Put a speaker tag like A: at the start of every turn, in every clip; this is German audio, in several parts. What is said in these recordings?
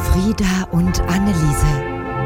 A: Frieda und Anneliese.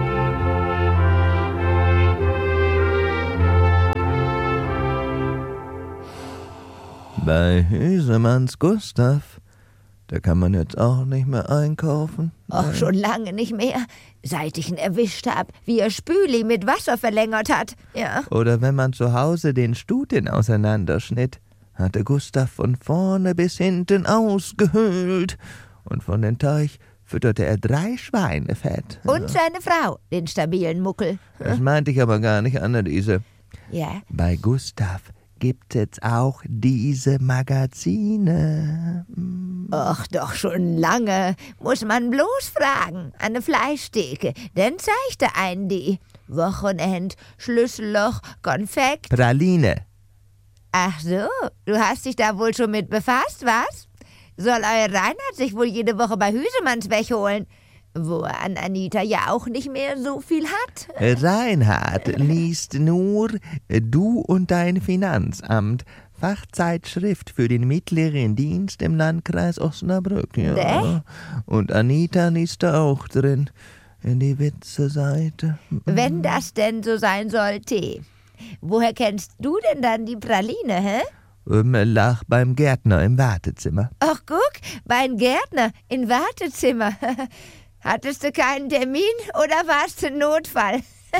B: Bei Hüsemanns Gustav, da kann man jetzt auch nicht mehr einkaufen.
C: Och, schon lange nicht mehr, seit ich ihn erwischt hab, wie er Spüli mit Wasser verlängert hat. Ja.
B: Oder wenn man zu Hause den Stuten auseinanderschnitt, hatte Gustav von vorne bis hinten ausgehöhlt. Und von den Teich fütterte er 3 Schweine fett.
C: Und seine Frau, den stabilen Muckel.
B: Das meinte ich aber gar nicht, Anneliese.
C: Ja.
B: Bei Gustav gibt es auch diese Magazine.
C: Och, doch schon lange. Muss man bloß fragen. An der Fleischtheke. Dann zeigt er einen die. Wochenend, Schlüsselloch, Konfekt.
B: Praline.
C: Ach so, du hast dich da wohl schon mit befasst, was? Soll euer Reinhard sich wohl jede Woche bei Hüsemanns wegholen? Wo er an Anita ja auch nicht mehr so viel hat.
B: Reinhard liest nur Du und dein Finanzamt, Fachzeitschrift für den mittleren Dienst im Landkreis Osnabrück. Ja. Und Anita liest da auch drin, in die Witze-Seite.
C: Wenn das denn so sein sollte. Woher kennst du denn dann die Praline, hä?
B: Lach beim Gärtner im Wartezimmer.
C: Ach, guck, beim Gärtner im Wartezimmer. Hattest du keinen Termin oder warst du Notfall?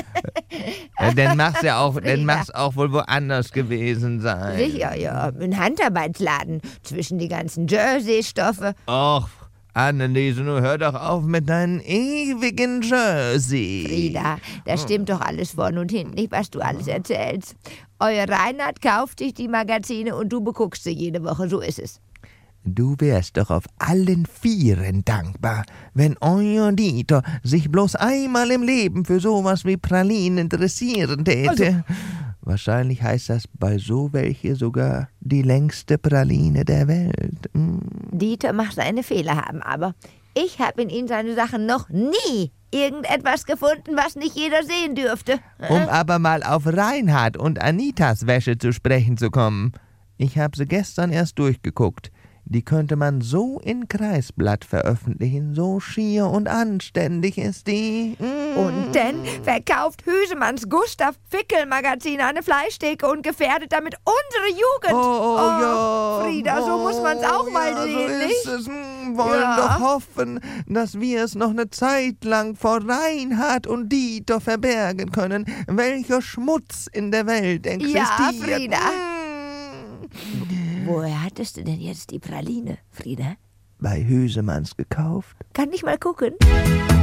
B: Dann mach's auch wohl woanders gewesen sein.
C: Sicher, ja. Ein Handarbeitsladen zwischen die ganzen Jersey-Stoffe.
B: Och, Anneliese, nun hör doch auf mit deinen ewigen Jersey.
C: Frieda, das stimmt doch alles vorn und hinten nicht, was du alles erzählst. Euer Reinhard kauft sich die Magazine und du beguckst sie jede Woche, so ist es.
B: Du wärst doch auf allen Vieren dankbar, wenn euer Dieter sich bloß einmal im Leben für sowas wie Pralinen interessieren täte.
C: Also,
B: wahrscheinlich heißt das bei so welche sogar die längste Praline der Welt.
C: Dieter mag seine Fehler haben, aber ich habe in ihm seine Sachen noch nie irgendetwas gefunden, was nicht jeder sehen dürfte.
B: Um aber mal auf Reinhard und Anitas Wäsche zu sprechen zu kommen. Ich habe sie gestern erst durchgeguckt. Die könnte man so in Kreisblatt veröffentlichen, so schier und anständig ist die.
C: Und dann verkauft Hüsemanns Gustav Fickel-Magazin an eine Fleischtheke und gefährdet damit unsere Jugend.
B: Oh ja.
C: Frieda, so muss man's auch mal sehen,
B: so
C: nicht?
B: ist es. Wollen doch hoffen, dass wir es noch eine Zeit lang vor Reinhard und Dieter verbergen können, welcher Schmutz in der Welt existiert.
C: Ja, Frieda. Woher hattest du denn jetzt die Praline, Frieda?
B: Bei Hüsemanns gekauft.
C: Kann ich mal gucken?